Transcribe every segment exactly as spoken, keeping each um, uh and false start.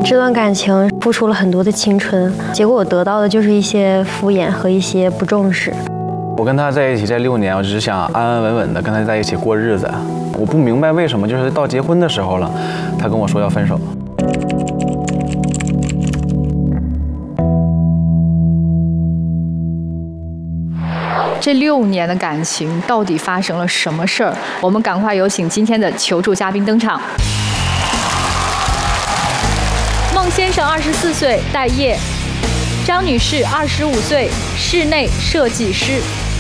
这段感情付出了很多的青春，结果我得到的就是一些敷衍和一些不重视。 我跟他在一起这六年，我只是想安安稳稳的跟他在一起过日子。我不明白为什么，就是到结婚的时候了，他跟我说要分手。 这六年的感情到底发生了什么事儿？我们赶快有请今天的求助嘉宾登场。孟先生二十四岁，待业；张女士二十五岁，室内设计师。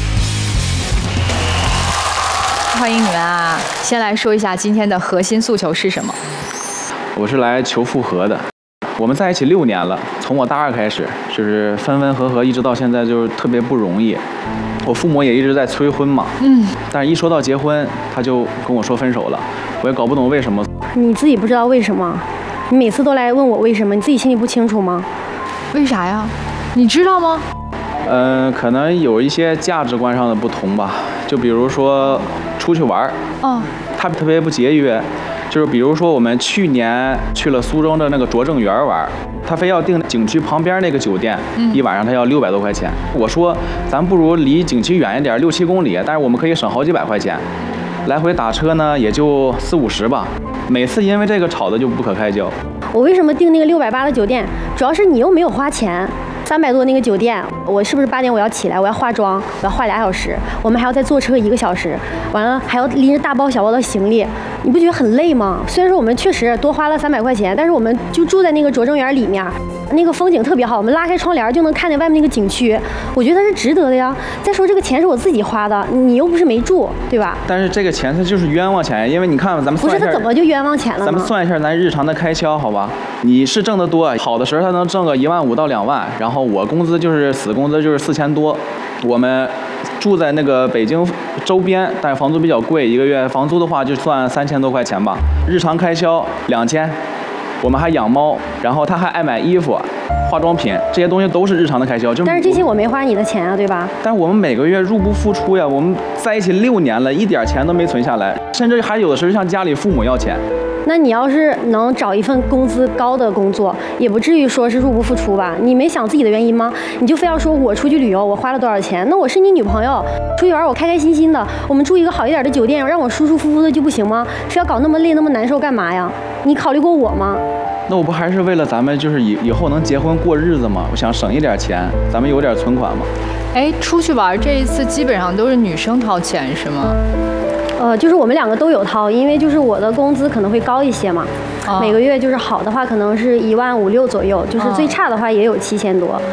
欢迎你们啊！先来说一下今天的核心诉求是什么？ 我是来求复合的。我们在一起六年了，从我大二开始，就是分分合合，一直到现在，就是特别不容易。我父母也一直在催婚嘛，嗯，但是一说到结婚，他就跟我说分手了，我也搞不懂为什么。 你自己不知道为什么？你每次都来问我为什么，你自己心里不清楚吗？ 为啥呀？你知道吗？ 嗯、呃，可能有一些价值观上的不同吧，就比如说出去玩，哦，他特别不节约。就是比如说，我们去年去了苏州的那个拙政园玩，他非要订景区旁边那个酒店，嗯、一晚上他要六百多块钱。我说，咱不如离景区远一点，六七公里，但是我们可以省好几百块钱。来回打车呢，也就四五十吧。每次因为这个吵得就不可开交。 我为什么订那个六百八的酒店？主要是你又没有花钱。三百多那个酒店，我是不是八点我要起来，我要化妆，我要化俩小时，我们还要再坐车一个小时，完了还要拎着大包小包的行李，你不觉得很累吗？虽然说我们确实多花了三百块钱，但是我们就住在那个拙政园里面，那个风景特别好，我们拉开窗帘就能看见外面那个景区，我觉得它是值得的呀。再说这个钱是我自己花的，你又不是没住，对吧？ 但是这个钱它就是冤枉钱，因为你看咱们算一下， 不是他怎么就冤枉钱了呢？ 咱们算一下咱日常的开销，好吧？你是挣得多，好的时候他能挣个一万五到两万，然后我工资就是死工资就是四千多，我们住在那个北京周边，但是房租比较贵，一个月房租的话就算三千多块钱吧，日常开销两千，我们还养猫，然后他还爱买衣服、化妆品，这些东西都是日常的开销。就但是这些我没花你的钱啊，对吧？ 但是我们每个月入不敷出呀，我们在一起六年了，一点钱都没存下来，甚至还有的时候向家里父母要钱。 那你要是能找一份工资高的工作，也不至于说是入不敷出吧？你没想自己的原因吗？你就非要说我出去旅游，我花了多少钱？那我是你女朋友，出去玩我开开心心的，我们住一个好一点的酒店，让我舒舒服服的就不行吗？非要搞那么累那么难受干嘛呀？你考虑过我吗？ 那我不还是为了咱们就是以以后能结婚过日子吗？我想省一点钱，咱们有点存款嘛。 哎，出去玩这一次基本上都是女生掏钱是吗？ 呃，就是我们两个都有掏，因为就是我的工资可能会高一些嘛，哦、每个月就是好的话可能是一万五六左右，就是最差的话也有七千多。